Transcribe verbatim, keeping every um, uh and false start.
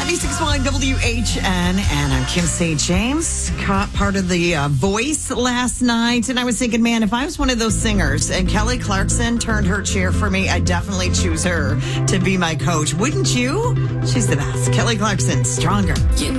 ninety-six point one W H N, and I'm Kim Saint James. Caught part of the uh, Voice last night, and I was thinking, man, if I was one of those singers and Kelly Clarkson turned her chair for me, I'd definitely choose her to be my coach. Wouldn't you? She's the best. Kelly Clarkson, Stronger. You